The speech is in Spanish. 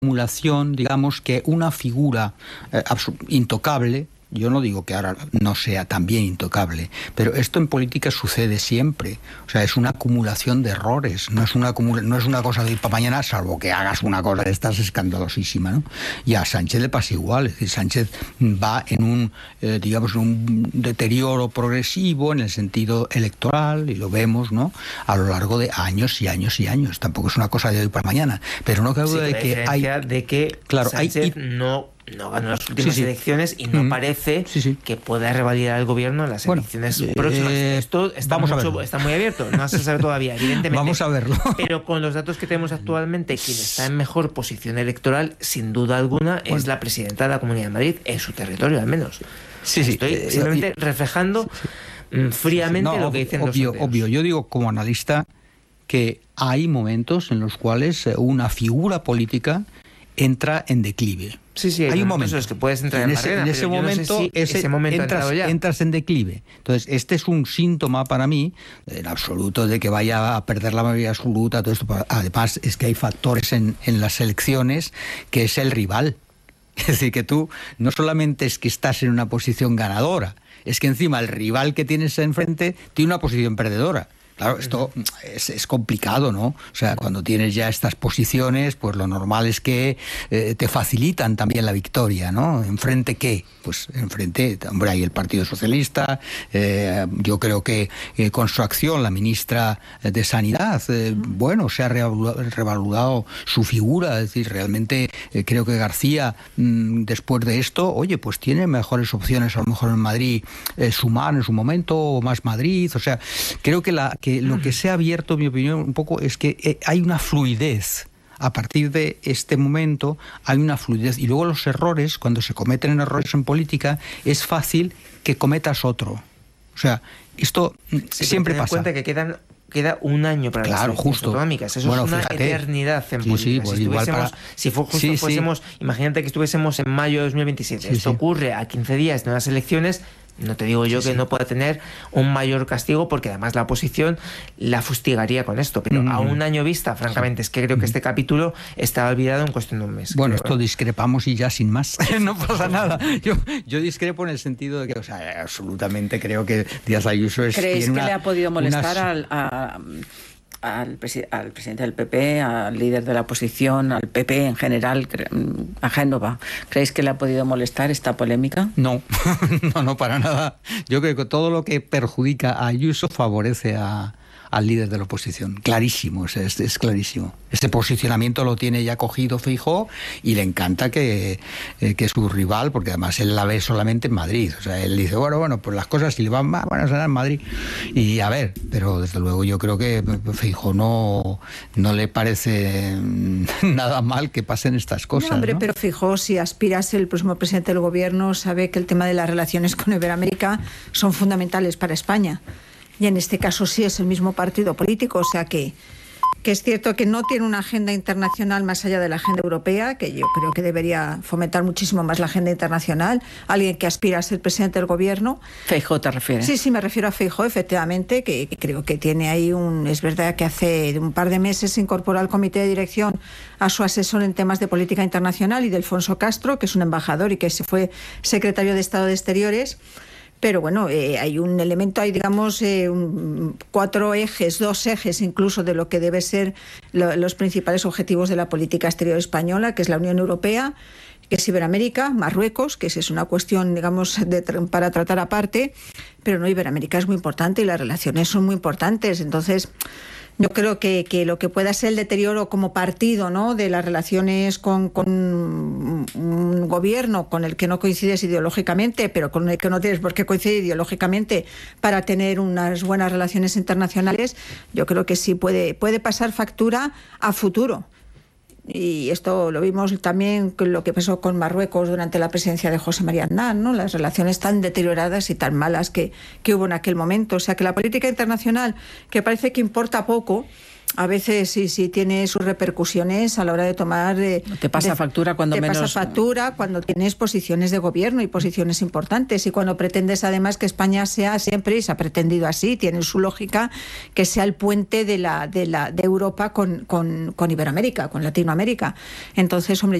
acumulación, digamos, que una figura intocable. Yo no digo que ahora no sea también intocable, pero esto en política sucede siempre. O sea, es una acumulación de errores, no es una cosa de ir para mañana, salvo que hagas una cosa de estas escandalosísima, ¿no? Y a Sánchez le pasa igual, es decir, Sánchez va en un, digamos, un deterioro progresivo en el sentido electoral, y lo vemos, ¿no?, a lo largo de años y años y años. Tampoco es una cosa de hoy para mañana, pero no cabe duda de que hay... de que claro, Sánchez no ganó las últimas elecciones y no parece que pueda revalidar el gobierno en las elecciones próximas. Esto está muy abierto, no se sabe todavía, evidentemente. Vamos a verlo. Pero con los datos que tenemos actualmente, quien está en mejor posición electoral, sin duda alguna, es la presidenta de la Comunidad de Madrid, en su territorio al menos. Estoy simplemente reflejando fríamente lo que dicen los sondeos. Obvio, yo digo como analista que hay momentos en los cuales una figura política entra en declive. Hay un momento. Es que puedes entrar en barrera, ese momento, no sé si ese momento entras en declive. Entonces, este es un síntoma para mí, en absoluto, de que vaya a perder la mayoría absoluta, todo esto. Además, es que hay factores en las elecciones que es el rival. Es decir, que tú no solamente es que estás en una posición ganadora, es que encima el rival que tienes enfrente tiene una posición perdedora. Claro, esto es complicado, ¿no? O sea, cuando tienes ya estas posiciones, pues lo normal es que te facilitan también la victoria, ¿no? ¿Enfrente qué? Pues enfrente, hombre, hay el Partido Socialista, yo creo que con su acción la ministra de Sanidad, se ha revalorado su figura, es decir, realmente creo que García, después de esto, pues tiene mejores opciones a lo mejor en Madrid, Sumar en su momento, o Más Madrid, o sea, creo que lo que se ha abierto, en mi opinión, un poco es que hay una fluidez. A partir de este momento hay una fluidez. Y luego los errores, cuando se cometen errores en política, es fácil que cometas otro. O sea, esto siempre pasa. Ten en cuenta que queda un año para las elecciones autonómicas. Eso es una eternidad en política. Imagínate que estuviésemos en mayo de 2027. Esto ocurre a 15 días de unas elecciones. No te digo yo que no pueda tener un mayor castigo, porque además la oposición la fustigaría con esto, pero a un año vista, francamente, es que creo que este capítulo estaba olvidado en cuestión de un mes. Bueno, esto discrepamos y ya sin más, no pasa nada. Yo discrepo en el sentido de que, o sea, absolutamente creo que Díaz Ayuso es... ¿Creéis que le ha podido molestar al presidente del PP, al líder de la oposición, al PP en general, a Génova? ¿Creéis que le ha podido molestar esta polémica? No, no, para nada. Yo creo que todo lo que perjudica a Ayuso favorece al líder de la oposición. Clarísimo, es clarísimo. Este posicionamiento lo tiene ya cogido Feijóo y le encanta que su rival, porque además él la ve solamente en Madrid. O sea, él dice, bueno, pues las cosas si le van mal, van a ser en Madrid. Y a ver, pero desde luego yo creo que Feijóo no le parece nada mal que pasen estas cosas. No, hombre, ¿no? Pero Feijóo, si aspira a ser el próximo presidente del gobierno, sabe que el tema de las relaciones con Iberoamérica son fundamentales para España. Y en este caso sí es el mismo partido político, o sea que es cierto que no tiene una agenda internacional más allá de la agenda europea, que yo creo que debería fomentar muchísimo más la agenda internacional. Alguien que aspira a ser presidente del gobierno. ¿Feijóo te refieres? Sí, me refiero a Feijóo, efectivamente, que creo que tiene ahí es verdad que hace un par de meses se incorporó al comité de dirección a su asesor en temas de política internacional, y de Alfonso Castro, que es un embajador y que se fue secretario de Estado de Exteriores. Pero bueno, hay un elemento, hay digamos 4 ejes, 2 ejes incluso de lo que debe ser los principales objetivos de la política exterior española, que es la Unión Europea, que es Iberoamérica, Marruecos, que es una cuestión, digamos, para tratar aparte, pero no, Iberoamérica es muy importante y las relaciones son muy importantes. Entonces, yo creo que lo que pueda ser el deterioro como partido, ¿no?, de las relaciones con un gobierno con el que no coincides ideológicamente, pero con el que no tienes por qué coincidir ideológicamente para tener unas buenas relaciones internacionales, yo creo que sí puede pasar factura a futuro. Y esto lo vimos también con lo que pasó con Marruecos durante la presidencia de José María Aznar, ¿no? Las relaciones tan deterioradas y tan malas que hubo en aquel momento. O sea que la política internacional, que parece que importa poco, a veces sí tiene sus repercusiones a la hora de tomar... te pasa factura cuando menos... Te pasa factura cuando tienes posiciones de gobierno y posiciones importantes, y cuando pretendes además que España sea siempre, y se ha pretendido así, tiene su lógica, que sea el puente de Europa con Iberoamérica, con Latinoamérica. Entonces, hombre,